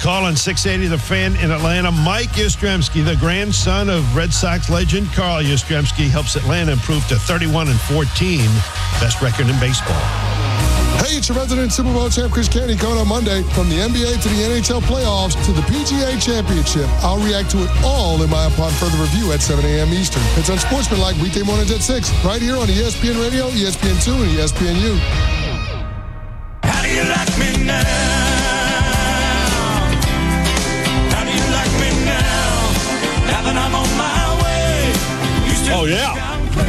call on 680 The Fan in Atlanta. Mike Yastrzemski, the grandson of Red Sox legend Carl Yastrzemski, helps Atlanta improve to 31-14, best record in baseball. Hey, it's your resident Super Bowl champ, Chris Canty, coming on Monday. From the NBA to the NHL playoffs to the PGA Championship, I'll react to it all in my upon further review at 7 a.m. Eastern. It's Unsportsmanlike weekday mornings at 6, right here on ESPN Radio, ESPN2, and ESPNU. How do you like me now? How do you like me now? Now that I'm on my way. Oh, yeah.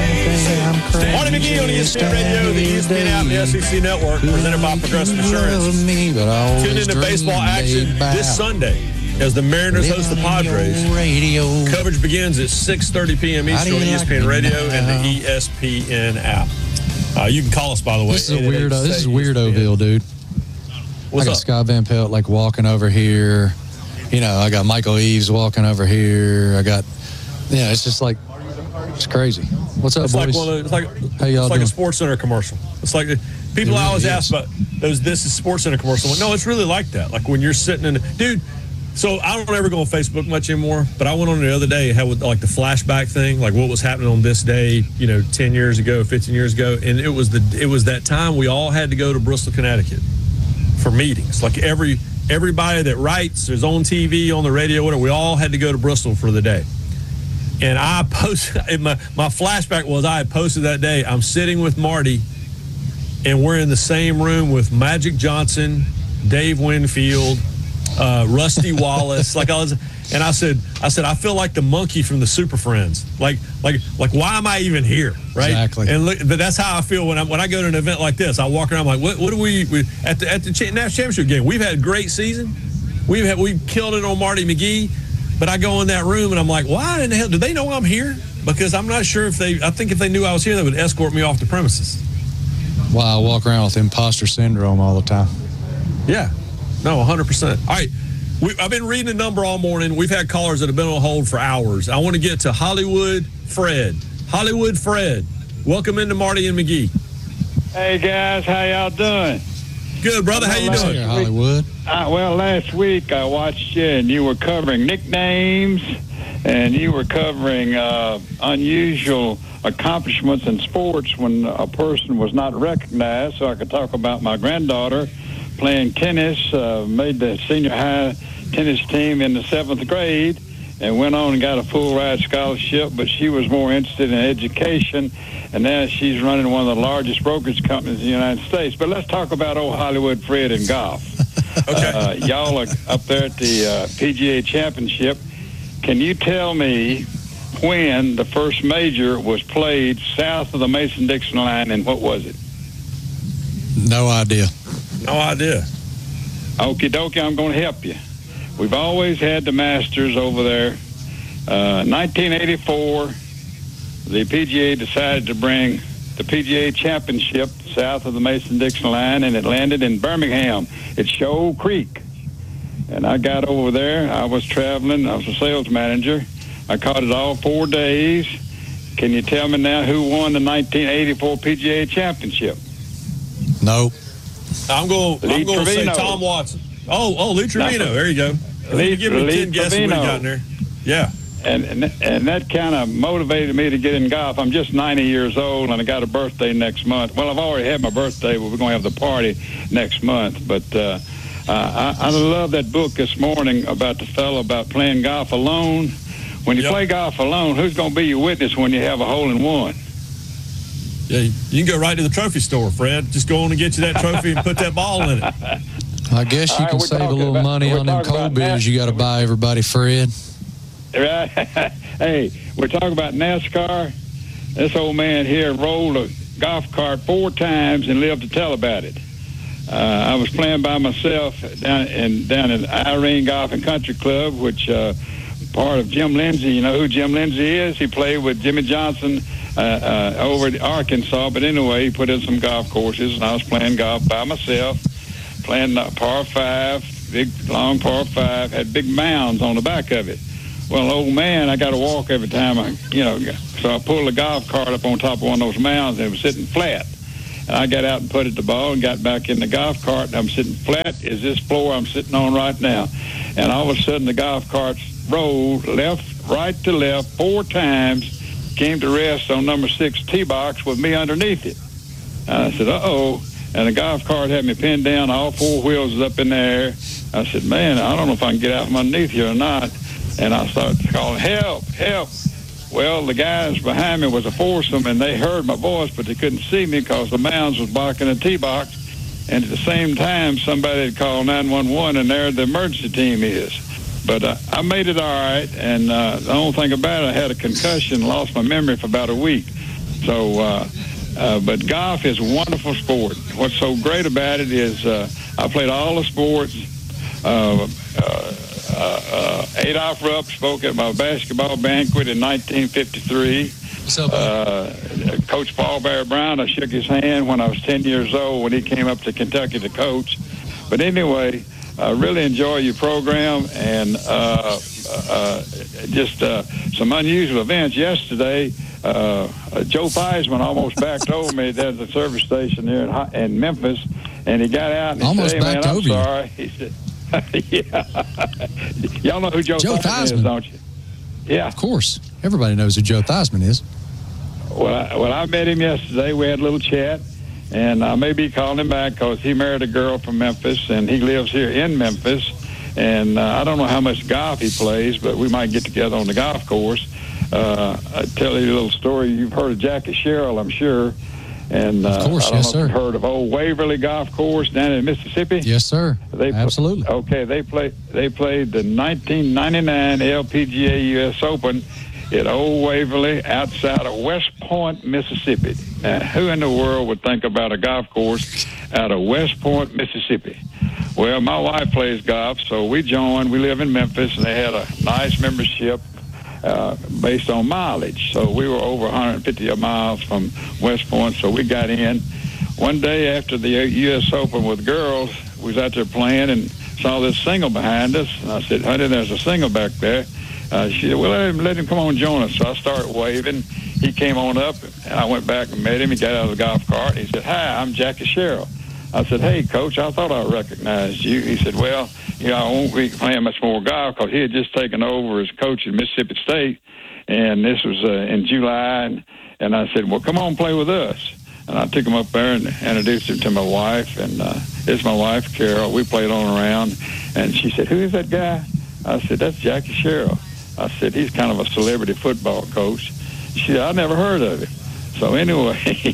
Marty McGee on ESPN Radio, the ESPN app, the SEC Network, presented by Progressive Insurance. Tune into baseball action this Sunday as the Mariners host the Padres. Coverage begins at 6:30 p.m. Eastern on ESPN Radio and the ESPN app. You can call us, by the way. This is weirdo. This is Weirdoville, dude. What's I got up? Scott Van Pelt like walking over here. You know, I got Michael Eaves walking over here. I got, it's just like, it's crazy. What's up, It's boys? like How y'all it's like doing? a Sports Center commercial. It's like people always ask about those. This is Sports Center commercial. No, it's really like that. Like when you're sitting in, dude. So I don't ever go on Facebook much anymore, but I went on the other day, had like the flashback thing, like what was happening on this day, 10 years ago, 15 years ago, and it was that time we all had to go to Bristol, Connecticut for meetings. Like everybody that writes, is on TV, on the radio, whatever, we all had to go to Bristol for the day. And I posted, my flashback was I had posted that day, I'm sitting with Marty, and we're in the same room with Magic Johnson, Dave Winfield, Rusty Wallace. I said, I feel like the monkey from the Super Friends. Like, why am I even here, right? Exactly. And look, but that's how I feel when I go to an event like this. I walk around, I'm like, what do we at the national championship game? We've had a great season. We've killed it on Marty McGee. But I go in that room and I'm like, why in the hell? Do they know I'm here? Because I'm not sure I think if they knew I was here, they would escort me off the premises. Wow, I walk around with imposter syndrome all the time. Yeah. No, 100%. All right. I've been reading a number all morning. We've had callers that have been on hold for hours. I want to get to Hollywood Fred. Hollywood Fred. Welcome into Marty and McGee. Hey, guys. How y'all doing? Good, brother. How you doing? Here, Hollywood. Well, last week I watched you, and you were covering nicknames, and you were covering unusual accomplishments in sports when a person was not recognized. So I could talk about my granddaughter playing tennis, made the senior high tennis team in the 7th grade, and went on and got a full ride scholarship, but she was more interested in education, and now she's running one of the largest brokerage companies in the United States. But let's talk about old Hollywood Fred and golf. Okay. Y'all are up there at the PGA Championship. Can you tell me when the first major was played south of the Mason-Dixon line, and what was it? No idea. No idea. Okie dokie, I'm going to help you. We've always had the Masters over there. 1984, the PGA decided to bring the PGA Championship south of the Mason-Dixon line, and it landed in Birmingham at Shoal Creek. And I got over there. I was traveling. I was a sales manager. I caught it all 4 days. Can you tell me now who won the 1984 PGA Championship? Nope. I'm going to say Tom Watson. Oh, Lee Trevino. There you go. Give me 10 guesses when he got in there. Yeah. And that kind of motivated me to get in golf. I'm just 90 years old, and I got a birthday next month. Well, I've already had my birthday, but we're going to have the party next month. But I love that book this morning about the fellow about playing golf alone. When you play golf alone, who's going to be your witness when you have a hole-in-one? Yeah, you can go right to the trophy store, Fred. Just go on and get you that trophy and put that ball in it. I guess you can save a little money on them cold beers you got to buy everybody, Fred. Right. Hey, we're talking about NASCAR. This old man here rolled a golf cart 4 times and lived to tell about it. I was playing by myself down at Irene Golf and Country Club, which part of Jim Lindsay. You know who Jim Lindsay is? He played with Jimmy Johnson over at Arkansas. But anyway, he put in some golf courses, and I was playing golf by myself, playing par 5, big, long par 5, had big mounds on the back of it. Well, old man, I got to walk every time so I pulled the golf cart up on top of one of those mounds, and it was sitting flat. And I got out and put it the ball and got back in the golf cart, and I'm sitting flat as this floor I'm sitting on right now. and all of a sudden the golf carts rolled right to left 4 times, came to rest on number 6 tee box with me underneath it. I said, uh-oh. And the golf cart had me pinned down. All 4 wheels was up in the air. I said, man, I don't know if I can get out from underneath here or not. And I started calling, help, help. Well, the guys behind me was a foursome, and they heard my voice, but they couldn't see me because the mounds was blocking the tee box. And at the same time, somebody had called 911, and there the emergency team is. But I made it all right, and the only thing about it, I had a concussion, lost my memory for about a week. So, but golf is a wonderful sport. What's so great about it is I played all the sports. Adolph Rupp spoke at my basketball banquet in 1953. Coach Paul Bear Brown, I shook his hand when I was 10 years old when he came up to Kentucky to coach. But anyway, I really enjoy your program, and just some unusual events. Yesterday, Joe Theismann almost backed over me at the service station there in Memphis, and he got out and he almost said, hey, man, I'm backed over sorry. He said, yeah. Y'all know who Joe Theismann is, don't you? Yeah. Of course. Everybody knows who Joe Theismann is. Well, I met him yesterday. We had a little chat, and I may be calling him back because he married a girl from Memphis, and he lives here in Memphis. And I don't know how much golf he plays, but we might get together on the golf course. I'll tell you a little story. You've heard of Jackie Sherrill, I'm sure. And of course, I don't yes, know if sir. you've heard of Old Waverly Golf Course down in Mississippi. Yes, sir. Absolutely. Okay, they played the 1999 LPGA U.S. Open at Old Waverly outside of West Point, Mississippi. Now, who in the world would think about a golf course out of West Point, Mississippi? Well, my wife plays golf, so we joined. We live in Memphis, and they had a nice membership based on mileage. So we were over 150 miles from West Point, so we got in. One day after the U.S. Open with girls, we was out there playing and saw this single behind us. And I said, honey, there's a single back there. She said, well, let him come on and join us. So I started waving. He came on up, and I went back and met him. He got out of the golf cart. He said, hi, I'm Jackie Sherrill. I said, hey, Coach, I thought I recognized you. He said, well, I won't be playing much more golf because he had just taken over as coach at Mississippi State, and this was in July. And I said, well, come on, play with us. And I took him up there and introduced him to my wife, and this is my wife, Carol. We played on around, and she said, who is that guy? I said, that's Jackie Sherrill. I said, he's kind of a celebrity football coach. She said, I never heard of him. So anyway,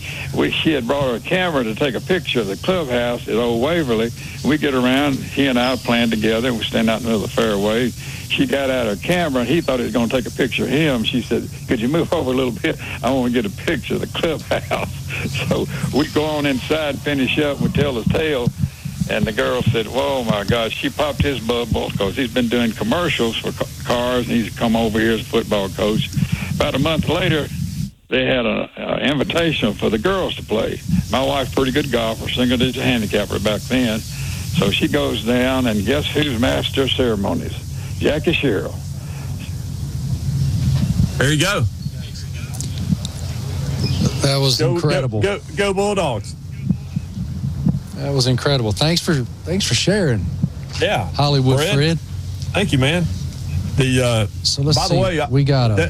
she had brought her a camera to take a picture of the clubhouse at Old Waverly. We get around, he and I playing together. We stand out in the middle of the fairway. She got out her camera, and he thought he was going to take a picture of him. She said, could you move over a little bit? I want to get a picture of the clubhouse. So we go on inside and finish up, and we tell his tale. And the girl said, whoa, my gosh, she popped his bubble because he's been doing commercials for cars, and he's come over here as a football coach. About a month later, they had an invitation for the girls to play. My wife's pretty good golfer, single-digit handicapper back then. So she goes down, and guess who's master of ceremonies? Jackie Sherrill. There you go. That was incredible. Go Bulldogs. That was incredible. Thanks for sharing. Yeah. Hollywood Fred. Thank you, man. So let's by see. the way, We got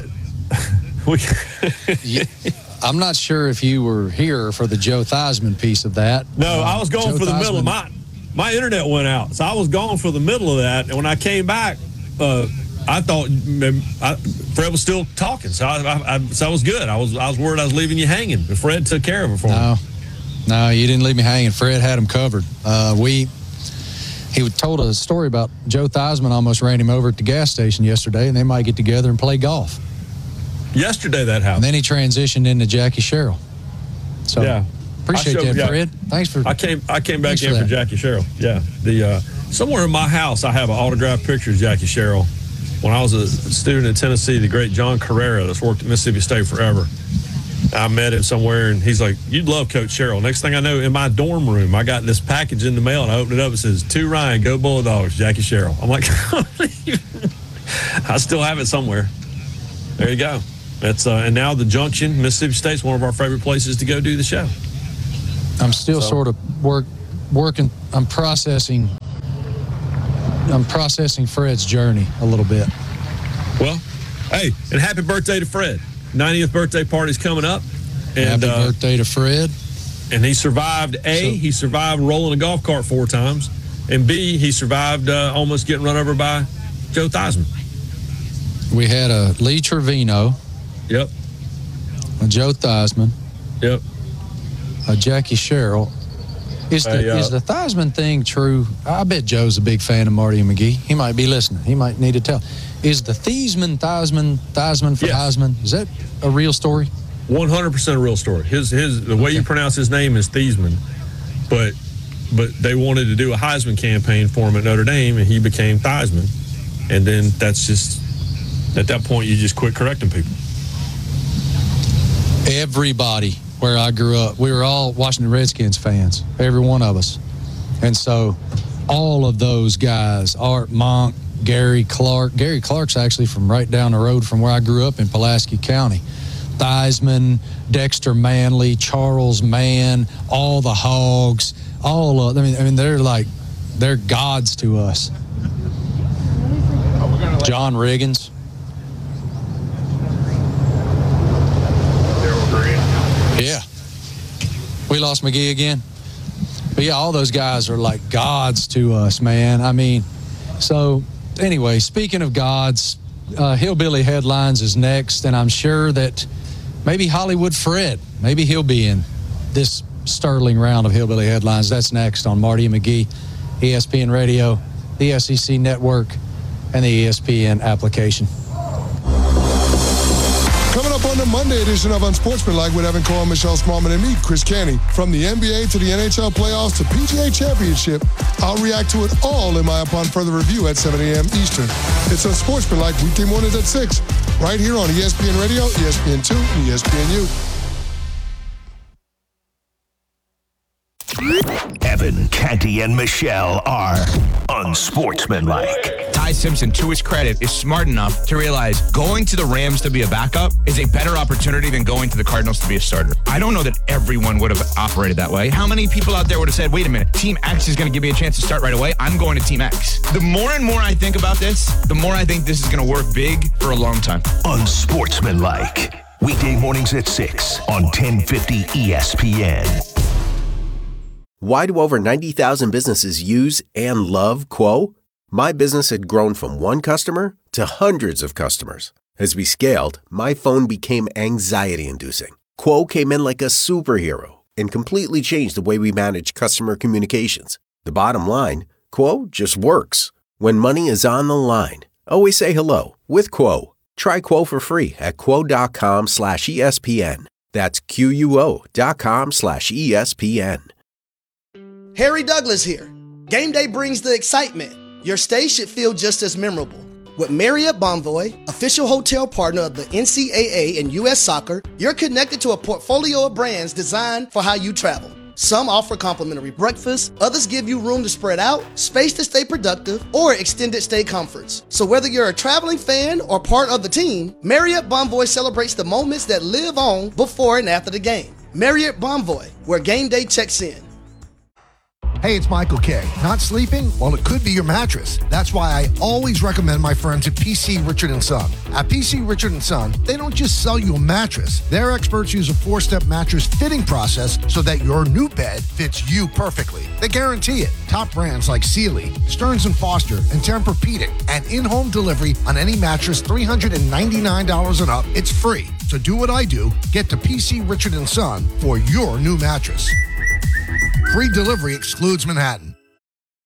I'm not sure if you were here for the Joe Theismann piece of that. No, I was going Joe for the middle. Theismann- My internet went out, so I was going for the middle of that. And when I came back, I thought Fred was still talking, so I was good. I was worried I was leaving you hanging, but Fred took care of it for me. No, you didn't leave me hanging. Fred had him covered. He told a story about Joe Theismann almost ran him over at the gas station yesterday, and they might get together and play golf. Yesterday that happened. And then he transitioned into Jackie Sherrill. So yeah, appreciate that, Fred. Thanks for. I came back in for Jackie Sherrill. Yeah, somewhere in my house I have an autographed picture of Jackie Sherrill. When I was a student in Tennessee, the great John Carrera that's worked at Mississippi State forever. I met him somewhere, and he's like, "You'd love Coach Sherrill." Next thing I know, in my dorm room, I got this package in the mail, and I opened it up. It says, "To Ryan, go Bulldogs, Jackie Sherrill." I'm like, I still have it somewhere. There you go. That's and now the Junction, Mississippi State's one of our favorite places to go do the show. I'm still sort of working. I'm processing I'm processing Fred's journey a little bit. Well, hey, and happy birthday to Fred. 90th birthday party's coming up. And, happy birthday to Fred. And he survived, he survived rolling a golf cart 4 times. And B, he survived almost getting run over by Joe Theismann. We had a Lee Trevino. Yep. A Joe Theismann. Yep. A Jackie Sherrill. Is the Theismann thing true? I bet Joe's a big fan of Marty McGee. He might be listening. He might need to tell. Is the Theismann for Heisman? Is that a real story? 100% a real story. The way you pronounce his name is Theismann, but they wanted to do a Heisman campaign for him at Notre Dame, and he became Theismann. And then that's just, at that point, you just quit correcting people. Everybody where I grew up, we were all Washington Redskins fans, every one of us. And so all of those guys, Art Monk, Gary Clark. Gary Clark's actually from right down the road from where I grew up in Pulaski County. Theismann, Dexter Manley, Charles Mann, all the Hogs, all of them. I mean, they're gods to us. John Riggins. Yeah. We lost McGee again. But yeah, all those guys are like gods to us, man. I mean, so anyway, speaking of gods, Hillbilly Headlines is next, and I'm sure that maybe Hollywood Fred, maybe he'll be in this sterling round of Hillbilly Headlines. That's next on Marty McGee, ESPN Radio, the SEC Network, and the ESPN application. Coming up on the Monday edition of Unsportsmanlike with Evan Cohen, Michelle Smallman, and me, Chris Canty. From the NBA to the NHL playoffs to PGA Championship, I'll react to it all in my upon further review at 7 a.m. Eastern. It's Unsportsmanlike weekday mornings at 6, right here on ESPN Radio, ESPN2, and ESPNU. Evan, Canty, and Michelle are Unsportsmanlike. Ty Simpson, to his credit, is smart enough to realize going to the Rams to be a backup is a better opportunity than going to the Cardinals to be a starter. I don't know that everyone would have operated that way. How many people out there would have said, wait a minute, Team X is going to give me a chance to start right away. I'm going to Team X. The more and more I think about this, the more I think this is going to work big for a long time. Unsportsmanlike. Weekday mornings at 6 on 1050 ESPN. Why do over 90,000 businesses use and love Quo? My business had grown from one customer to hundreds of customers. As we scaled, my phone became anxiety-inducing. Quo came in like a superhero and completely changed the way we manage customer communications. The bottom line, Quo just works. When money is on the line, always say hello with Quo. Try Quo for free at quo.com/ESPN. That's QUO.com/ESPN. Harry Douglas here. Game day brings the excitement. Your stay should feel just as memorable. With Marriott Bonvoy, official hotel partner of the NCAA and U.S. Soccer, you're connected to a portfolio of brands designed for how you travel. Some offer complimentary breakfast, others give you room to spread out, space to stay productive, or extended stay comforts. So whether you're a traveling fan or part of the team, Marriott Bonvoy celebrates the moments that live on before and after the game. Marriott Bonvoy, where game day checks in. Hey, it's Michael K. Not sleeping? Well, it could be your mattress. That's why I always recommend my friends at PC Richard & Son. At PC Richard & Son, they don't just sell you a mattress. Their experts use a 4-step mattress fitting process so that your new bed fits you perfectly. They guarantee it. Top brands like Sealy, Stearns & Foster, and Tempur-Pedic. And in-home delivery on any mattress $399 and up. It's free. So do what I do. Get to PC Richard & Son for your new mattress. Free delivery excludes Manhattan.